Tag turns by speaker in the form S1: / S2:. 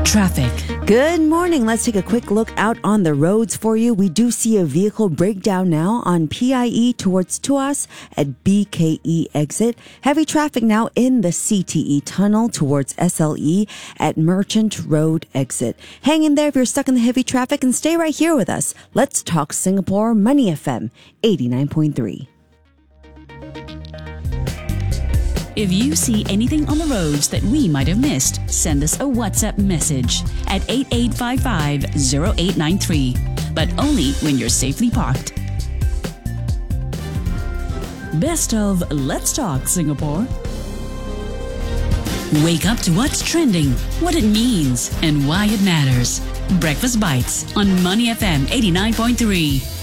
S1: Traffic.
S2: Good morning. Let's take a quick look out on the roads for you. We do see a vehicle breakdown now on PIE towards Tuas at BKE exit. Heavy traffic now in the CTE tunnel towards SLE at Merchant Road exit. Hang in there if you're stuck in the heavy traffic and stay right here with us. Let's talk Singapore. Money FM 89.3.
S1: If you see anything on the roads that we might have missed, send us a WhatsApp message at 8855-0893. But only when you're safely parked. Best of Let's Talk Singapore. Wake up to what's trending, what it means, and why it matters. Breakfast Bites on Money FM 89.3.